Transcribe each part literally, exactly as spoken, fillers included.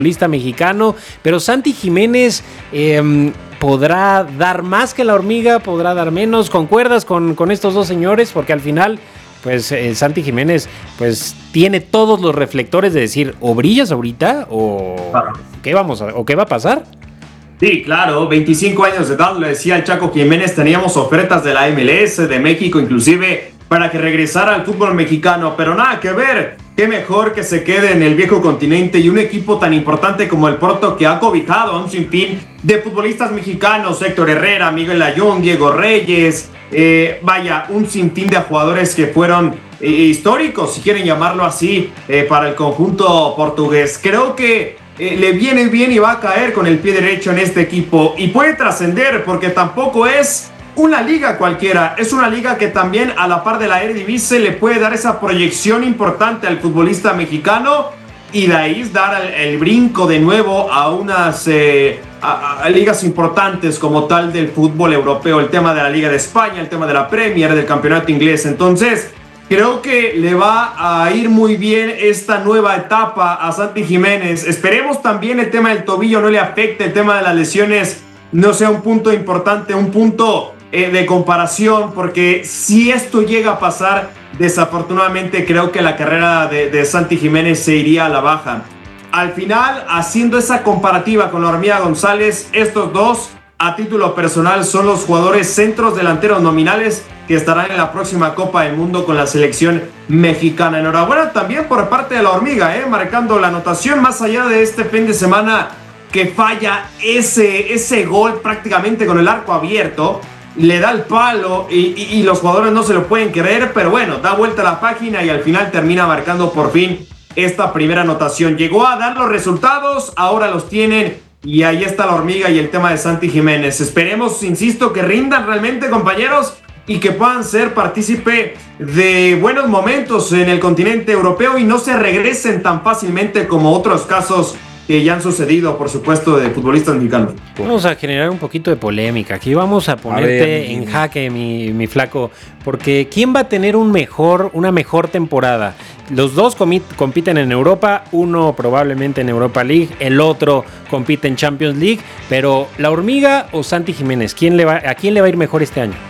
futbolista mexicano, pero Santi Jiménez eh, podrá dar más que la hormiga, podrá dar menos. ¿Concuerdas con, con estos dos señores? Porque al final, pues eh, Santi Jiménez pues tiene todos los reflectores de decir, o brillas ahorita o qué vamos a, o qué va a pasar. Sí, claro, veinticinco años de edad, lo decía el Chaco Jiménez, teníamos ofertas de la M L S, de México inclusive, para que regresara al fútbol mexicano, pero nada que ver, qué mejor que se quede en el viejo continente y un equipo tan importante como el Porto que ha cobijado a un sinfín de futbolistas mexicanos, Héctor Herrera, Miguel Ayun, Diego Reyes, eh, vaya, un sinfín de jugadores que fueron eh, históricos, si quieren llamarlo así, eh, para el conjunto portugués. Creo que Eh, le viene bien y va a caer con el pie derecho en este equipo y puede trascender porque tampoco es una liga cualquiera, es una liga que también a la par de la Eredivisie le puede dar esa proyección importante al futbolista mexicano y de ahí dar el, el brinco de nuevo a unas eh, a, a ligas importantes como tal del fútbol europeo, el tema de la Liga de España, el tema de la Premier, del campeonato inglés. Entonces creo que le va a ir muy bien esta nueva etapa a Santi Jiménez. Esperemos también el tema del tobillo no le afecte, el tema de las lesiones no sea un punto importante, un punto eh, de comparación, porque si esto llega a pasar, desafortunadamente creo que la carrera de, de Santi Jiménez se iría a la baja. Al final, haciendo esa comparativa con la Hormiga González, estos dos, a título personal, son los jugadores centros delanteros nominales que estarán en la próxima Copa del Mundo con la selección mexicana. Enhorabuena también por parte de la Hormiga, eh, marcando la anotación más allá de este fin de semana que falla ese, ese gol prácticamente con el arco abierto, le da el palo y, y, y los jugadores no se lo pueden creer, pero bueno, da vuelta a la página y al final termina marcando por fin esta primera anotación. Llegó a dar los resultados, ahora los tienen y ahí está la Hormiga y el tema de Santi Jiménez. Esperemos, insisto, que rindan realmente, compañeros, y que puedan ser partícipe de buenos momentos en el continente europeo y no se regresen tan fácilmente como otros casos que ya han sucedido, por supuesto, de futbolistas mexicanos. Vamos a generar un poquito de polémica. Aquí vamos a ponerte a ver, en jaque, mi, mi flaco, porque ¿quién va a tener un mejor, una mejor temporada? Los dos comi- compiten en Europa, uno probablemente en Europa League, el otro compite en Champions League, pero ¿la Hormiga o Santi Jiménez? ¿Quién le va, ¿A quién le va a ir mejor este año?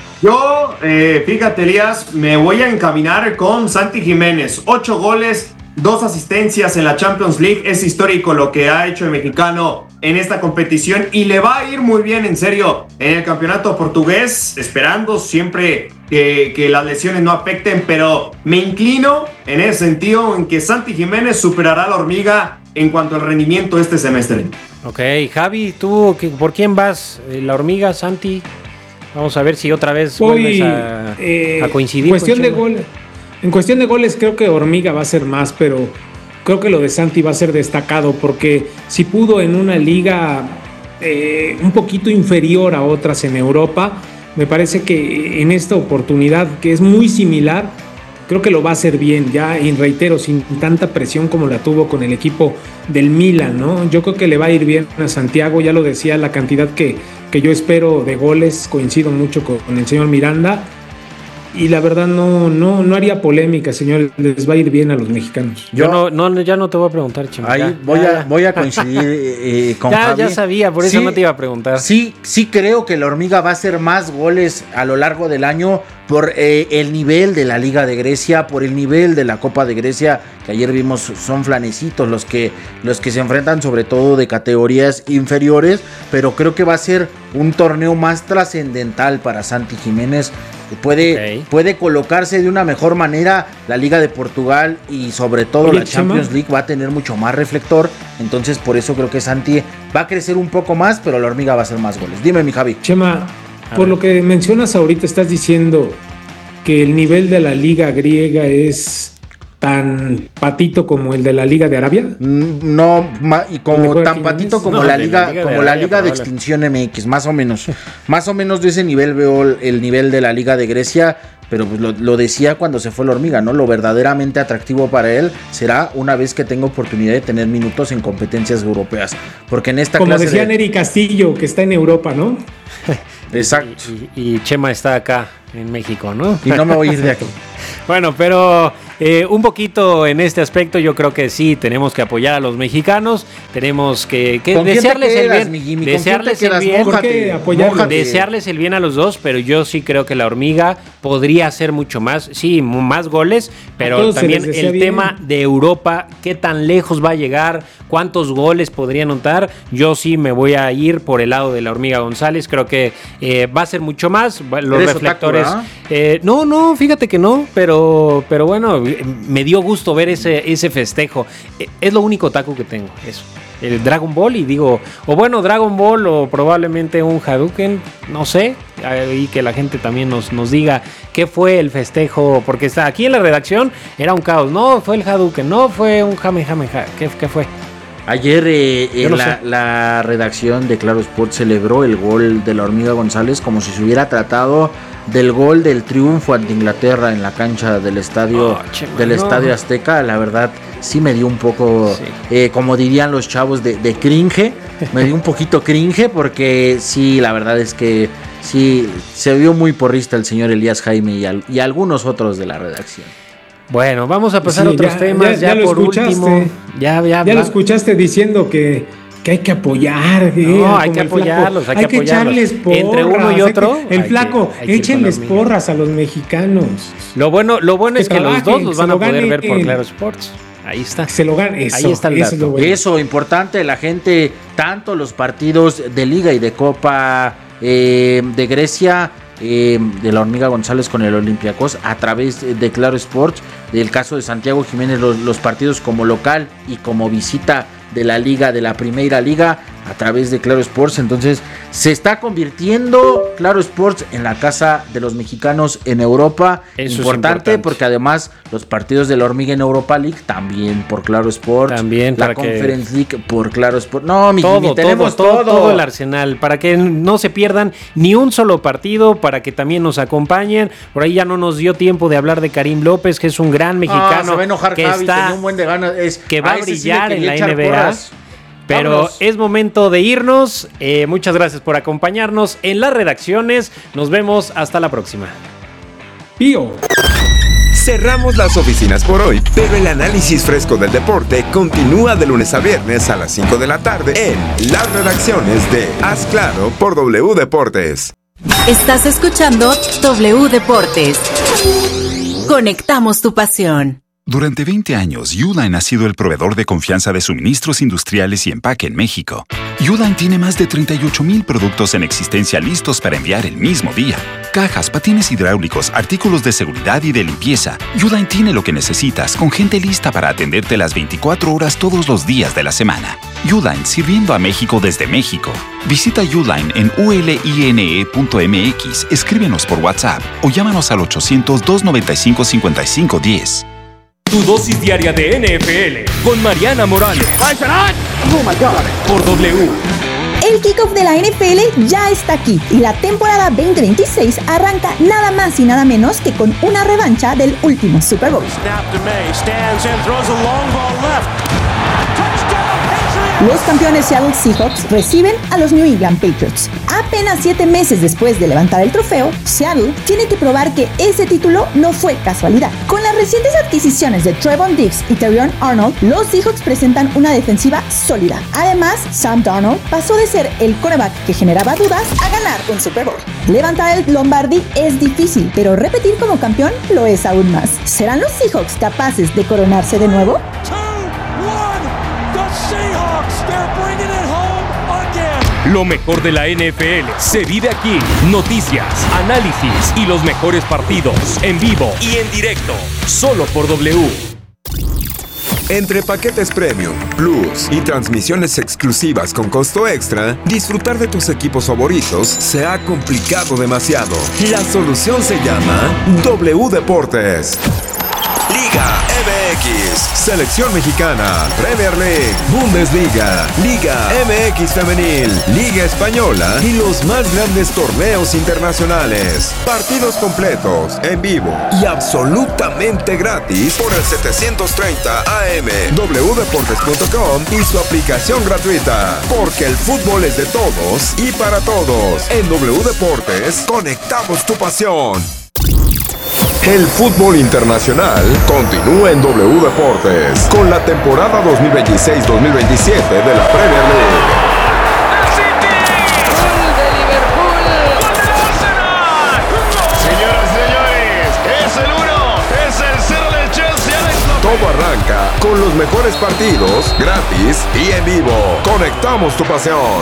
Yo, eh, fíjate, Elías, me voy a encaminar con Santi Jiménez. Ocho goles, dos asistencias en la Champions League. Es histórico lo que ha hecho el mexicano en esta competición y le va a ir muy bien, en serio, en el campeonato portugués, esperando siempre que, que las lesiones no afecten, pero me inclino en ese sentido en que Santi Jiménez superará a la Hormiga en cuanto al rendimiento este semestre. Ok, Javi, ¿tú por quién vas? ¿La Hormiga, Santi? Vamos a ver si otra vez Voy, vuelves a, eh, a coincidir. En cuestión, de gol, en cuestión de goles creo que Hormiga va a ser más, pero creo que lo de Santi va a ser destacado porque si pudo en una liga eh, un poquito inferior a otras en Europa, me parece que en esta oportunidad que es muy similar, creo que lo va a hacer bien, ya, y reitero, sin tanta presión como la tuvo con el equipo del Milan, ¿no? Yo creo que le va a ir bien a Santiago, ya lo decía, la cantidad que, que yo espero de goles, coincido mucho con, con el señor Miranda, y la verdad no, no, no haría polémica, señor, les va a ir bien a los mexicanos. Yo no, no ya no te voy a preguntar, Chema. Ahí ya, voy, ya. A, voy a coincidir eh, con ya, Javi. Ya sabía, por eso sí, no te iba a preguntar. Sí, sí creo que la Hormiga va a hacer más goles a lo largo del año por eh, el nivel de la Liga de Grecia, por el nivel de la Copa de Grecia, que ayer vimos son flanecitos los que, los que se enfrentan, sobre todo de categorías inferiores, pero creo que va a ser un torneo más trascendental para Santi Jiménez. Puede, okay. puede colocarse de una mejor manera la Liga de Portugal y sobre todo Oye, la Champions Chema. League va a tener mucho más reflector, entonces por eso creo que Santi va a crecer un poco más, pero la Hormiga va a hacer más goles. Dime, mi Javi. Chema, a por ver. Lo que mencionas ahorita, estás diciendo que el nivel de la Liga griega es tan patito como el de la Liga de Arabia. No, ma, y como tan patito como no, la Liga, la Liga como la Liga de Extinción M X, más o menos. Más o menos de ese nivel veo el nivel de la Liga de Grecia, pero pues lo, lo decía cuando se fue la Hormiga, ¿no? Lo verdaderamente atractivo para él será una vez que tenga oportunidad de tener minutos en competencias europeas, porque en esta como clase decía de... Neri Castillo, que está en Europa, ¿no? Exacto. Y, y, y Chema está acá en México, ¿no? Y no me voy a ir de aquí. Bueno, pero eh, un poquito en este aspecto yo creo que sí, tenemos que apoyar a los mexicanos, tenemos que, que desearles quedas, el bien, desearles el bien, mójate, mójate. desearles el bien a los dos, pero yo sí creo que la hormiga podría hacer mucho más, sí, más goles, pero también el bien. tema de Europa, qué tan lejos va a llegar, cuántos goles podría anotar, yo sí me voy a ir por el lado de la hormiga González, creo que eh, va a ser mucho más, los reflectores, otaku, eh, no, no, fíjate que no, pero, pero bueno, me dio gusto ver ese, ese festejo, es lo único otaku que tengo, eso. El Dragon Ball y digo, o bueno, Dragon Ball o probablemente un Hadouken, no sé, y que la gente también nos, nos diga qué fue el festejo, porque está aquí en la redacción, era un caos, no fue el Hadouken, no fue un Kamehameha, ¿qué, qué fue? Ayer eh, eh, no la, la redacción de Claro Sport celebró el gol de la hormiga González como si se hubiera tratado del gol del triunfo ante Inglaterra en la cancha del estadio, oh, che, del no. estadio Azteca. La verdad sí me dio un poco, sí. eh, como dirían los chavos, de, de cringe, me dio un poquito cringe porque sí, la verdad es que sí, se vio muy porrista el señor Elías Jaime y, al, y algunos otros de la redacción. Bueno, vamos a pasar sí, a otros ya, temas, ya, ya, ya por último. Ya, ya, ya lo escuchaste diciendo que, que hay que apoyar. No, eh, hay que apoyarlos, hay, hay que apoyarlos. Echarles porras, entre uno y otro. Que, el flaco, que, échenles porras a los mexicanos. Lo bueno, lo bueno que es que trabajen, los dos los van a poder ver por el, Claro Sports. Ahí está. Se lo ganan, eso. Ahí está el eso, dato. Eso, importante, la gente, tanto los partidos de Liga y de Copa eh, de Grecia, eh, de la hormiga González con el Olympiacos, a través de Claro Sports, del caso de Santiago Jiménez, los, los partidos como local y como visita de la Liga, de la Primera Liga, a través de Claro Sports. Entonces se está convirtiendo Claro Sports en la casa de los mexicanos en Europa. Eso importante, es importante porque además los partidos de la hormiga en Europa League también por Claro Sports, también la Conference que... League por Claro Sports. No, mi todo, Jimmy, tenemos todo, todo, todo. todo el arsenal para que no se pierdan ni un solo partido, para que también nos acompañen. Por ahí ya no nos dio tiempo de hablar de Karim López, que es un gran mexicano. Ah, se va a enojar que Javi, está, tenía un buen de ganas, es, que va a brillar sí en la N B A. Porras. Pero Vámonos. Es momento de irnos. Eh, muchas gracias por acompañarnos en las redacciones. Nos vemos hasta la próxima. Pío. Cerramos las oficinas por hoy, pero el análisis fresco del deporte continúa de lunes a viernes a las cinco de la tarde en las redacciones de Haz Claro por W Deportes. Estás escuchando W Deportes. Conectamos tu pasión. Durante veinte años, Uline ha sido el proveedor de confianza de suministros industriales y empaque en México. Uline tiene más de treinta y ocho mil productos en existencia listos para enviar el mismo día. Cajas, patines hidráulicos, artículos de seguridad y de limpieza. Uline tiene lo que necesitas, con gente lista para atenderte las veinticuatro horas todos los días de la semana. Uline, sirviendo a México desde México. Visita Uline en u l i n e punto m x, escríbenos por WhatsApp o llámanos al ochocientos, doscientos noventa y cinco, cincuenta y cinco diez. Tu dosis diaria de N F L con Mariana Morales. Oh my God. Por W. El kickoff de la N F L ya está aquí y la temporada veinte veintiséis arranca nada más y nada menos que con una revancha del último Super Bowl. Los campeones Seattle Seahawks reciben a los New England Patriots. Apenas siete meses después de levantar el trofeo, Seattle tiene que probar que ese título no fue casualidad. Con las recientes adquisiciones de Trevon Diggs y Terrion Arnold, los Seahawks presentan una defensiva sólida. Además, Sam Darnold pasó de ser el quarterback que generaba dudas a ganar un Super Bowl. Levantar el Lombardi es difícil, pero repetir como campeón lo es aún más. ¿Serán los Seahawks capaces de coronarse de nuevo? Lo mejor de la N F L se vive aquí. Noticias, análisis y los mejores partidos en vivo y en directo. Solo por W. Entre paquetes Premium, Plus y transmisiones exclusivas con costo extra, disfrutar de tus equipos favoritos se ha complicado demasiado. La solución se llama W Deportes. Liga M X, Selección Mexicana, Premier League, Bundesliga, Liga M X Femenil, Liga Española y los más grandes torneos internacionales. Partidos completos, en vivo y absolutamente gratis por el setecientos treinta A M, w deportes punto com y su aplicación gratuita. Porque el fútbol es de todos y para todos. En W Deportes, conectamos tu pasión. El fútbol internacional continúa en W Deportes con la temporada dos mil veintiséis dos mil veintisiete de la Premier League. Todo arranca con los mejores partidos, gratis y en vivo. Conectamos tu pasión.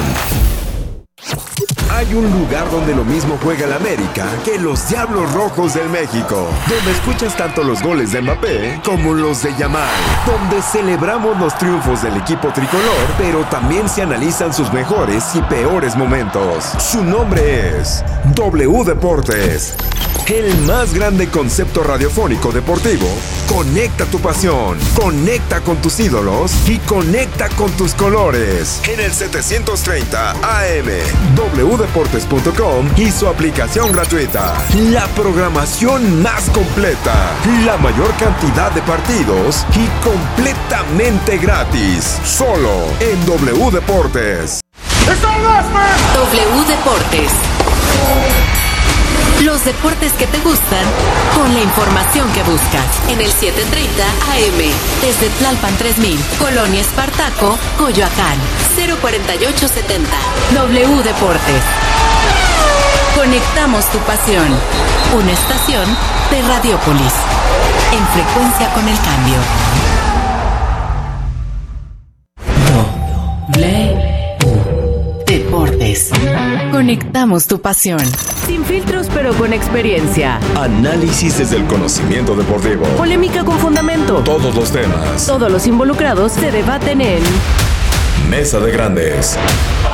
Hay un lugar donde lo mismo juega el América que los Diablos Rojos del México, donde escuchas tanto los goles de Mbappé como los de Yamal, donde celebramos los triunfos del equipo tricolor, pero también se analizan sus mejores y peores momentos. Su nombre es W Deportes. El más grande concepto radiofónico deportivo. Conecta tu pasión, conecta con tus ídolos y conecta con tus colores. En el setecientos treinta A M, w deportes punto com y su aplicación gratuita. La programación más completa, la mayor cantidad de partidos y completamente gratis. Solo en W Deportes. W Deportes. Los deportes que te gustan, con la información que buscas. En el setecientos treinta A M, desde Tlalpan tres mil, Colonia Espartaco, Coyoacán, cero cuarenta y ocho setenta. W Deportes. Conectamos tu pasión. Una estación de Radiópolis. En frecuencia con el cambio. W Deportes. Conectamos tu pasión. Sin filtros pero con experiencia. Análisis desde el conocimiento deportivo. Polémica con fundamento. Todos los temas. Todos los involucrados se debaten en Mesa de Grandes.